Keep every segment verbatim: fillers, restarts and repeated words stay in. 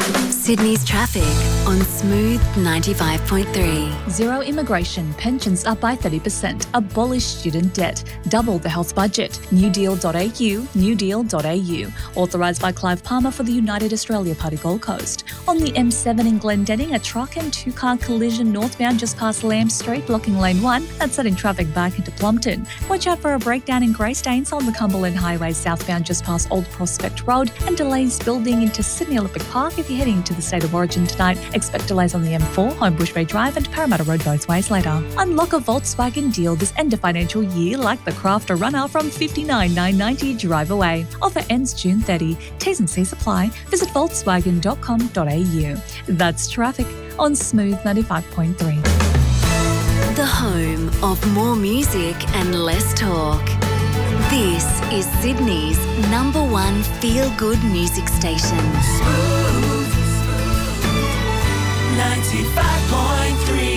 Sydney's traffic on Smooth ninety-five point three. Zero immigration, pensions up by thirty percent, abolish student debt, double the health budget. new deal dot a u, new deal dot a u. Authorised by Clive Palmer for the United Australia Party Gold Coast. On the M seven in Glendenning, a truck and two-car collision northbound just past Lamb Street, blocking lane one. That's setting traffic back into Plumpton. Watch out for a breakdown in Greystanes on the Cumberland Highway southbound just past Old Prospect Road, and delays building into Sydney Olympic Park if you're heading to the State of Origin tonight. Expect delays on the M four, Homebush Bay Drive and Parramatta Road both ways later. Unlock a Volkswagen deal this end of financial year like the Crafter Runner from fifty-nine thousand nine hundred ninety dollars drive away. Offer ends June thirtieth. T's and C's apply. Visit volkswagen dot com dot a u. That's traffic on Smooth ninety-five point three. The home of more music and less talk. This is Sydney's number one feel-good music station. Smooth ninety-five point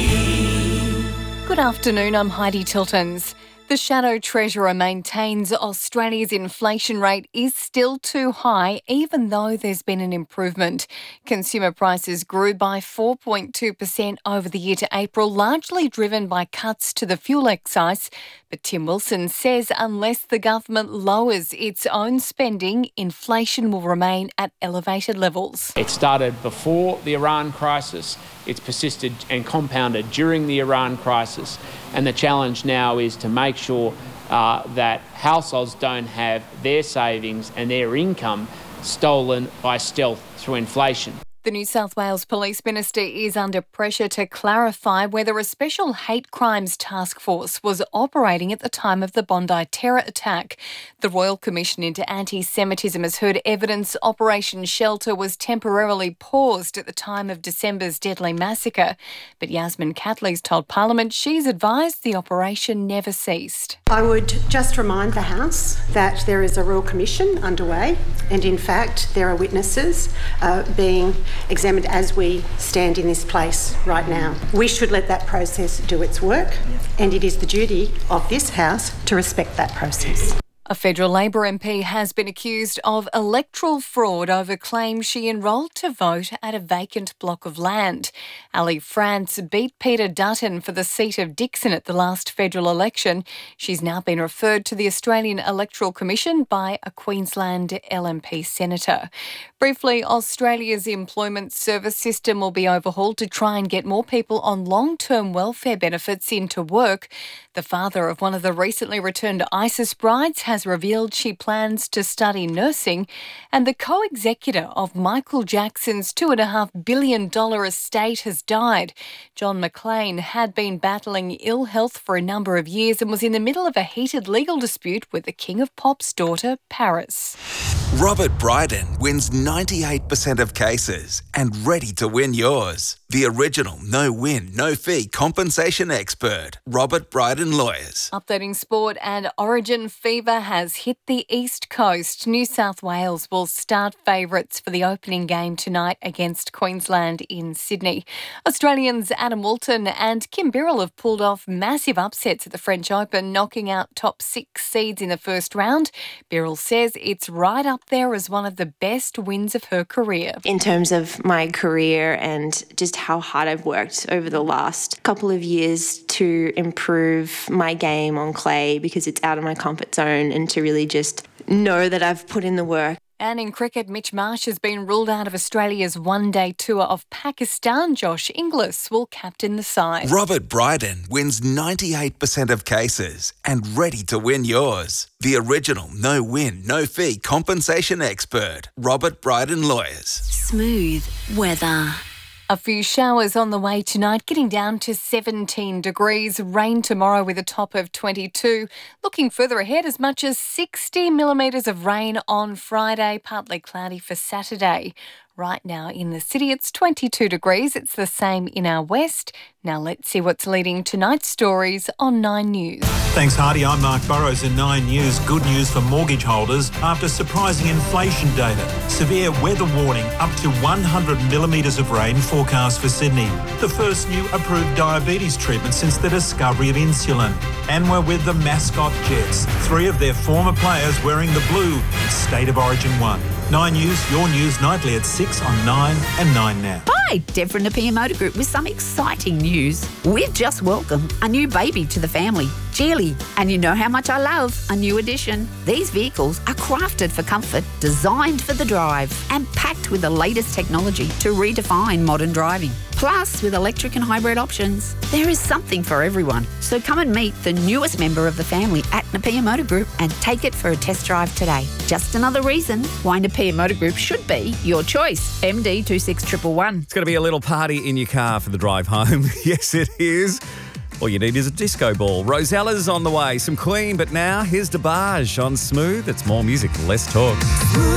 three. Good afternoon, I'm Heidi Tiltons. The Shadow Treasurer maintains Australia's inflation rate is still too high, even though there's been an improvement. Consumer prices grew by four point two percent over the year to April, largely driven by cuts to the fuel excise. But Tim Wilson says unless the government lowers its own spending, inflation will remain at elevated levels. It started before the Iran crisis. It's persisted and compounded during the Iran crisis. And the challenge now is to make sure uh, that households don't have their savings and their income stolen by stealth through inflation. The New South Wales Police Minister is under pressure to clarify whether a special hate crimes task force was operating at the time of the Bondi terror attack. The Royal Commission into Anti-Semitism has heard evidence Operation Shelter was temporarily paused at the time of December's deadly massacre. But Yasmin Catley's told Parliament she's advised the operation never ceased. I would just remind the House that there is a Royal Commission underway, and in fact there are witnesses uh, being examined as we stand in this place right now. We should let that process do its work, and it is the duty of this House to respect that process. A federal Labor M P has been accused of electoral fraud over claims she enrolled to vote at a vacant block of land. Ali France beat Peter Dutton for the seat of Dixon at the last federal election. She's now been referred to the Australian Electoral Commission by a Queensland L M P senator. Briefly, Australia's employment service system will be overhauled to try and get more people on long-term welfare benefits into work. The father of one of the recently returned ISIS brides has revealed she plans to study nursing, and the co-executor of Michael Jackson's two point five billion dollars estate has died. John McClane had been battling ill health for a number of years and was in the middle of a heated legal dispute with the King of Pop's daughter, Paris. Robert Bryden wins ninety-eight percent of cases and ready to win yours. The original no-win, no-fee compensation expert, Robert Bryden Lawyers. Updating sport, and Origin fever has hit the East Coast. New South Wales will start favourites for the opening game tonight against Queensland in Sydney. Australians Adam Walton and Kim Birrell have pulled off massive upsets at the French Open, knocking out top six seeds in the first round. Birrell says it's right up there as one of the best wins of her career. In terms of my career and just how hard I've worked over the last couple of years to improve my game on clay because it's out of my comfort zone, and to really just know that I've put in the work. And in cricket, Mitch Marsh has been ruled out of Australia's one-day tour of Pakistan. Josh Inglis will captain the side. Robert Bryden wins ninety-eight percent of cases and ready to win yours. The original no-win, no-fee compensation expert, Robert Bryden Lawyers. Smooth weather. A few showers on the way tonight, getting down to seventeen degrees. Rain tomorrow with a top of twenty-two. Looking further ahead, as much as sixty millimetres of rain on Friday, partly cloudy for Saturday. Right now in the city, it's twenty-two degrees. It's the same in our west. Now let's see what's leading tonight's stories on Nine News. Thanks, Hardy. I'm Mark Burrows in Nine News. Good news for mortgage holders after surprising inflation data. Severe weather warning, up to one hundred millimetres of rain forecast for Sydney. The first new approved diabetes treatment since the discovery of insulin. And we're with the mascot Jets. Three of their former players wearing the blue in State of Origin one. Nine News, your news nightly at six on Nine and Nine Now. Hi, Deb from Napier Motor Group with some exciting news. We've just welcomed a new baby to the family, Geely, and you know how much I love a new addition. These vehicles are crafted for comfort, designed for the drive, and packed with the latest technology to redefine modern driving. Plus, with electric and hybrid options, there is something for everyone. So come and meet the newest member of the family at Napier Motor Group and take it for a test drive today. Just another reason why Napier Motor Group should be your choice. M D two six one one one. It's going to be a little party in your car for the drive home. Yes, it is. All you need is a disco ball. Rosella's on the way. Some Queen, but now here's DeBarge on Smooth. It's more music, less talk.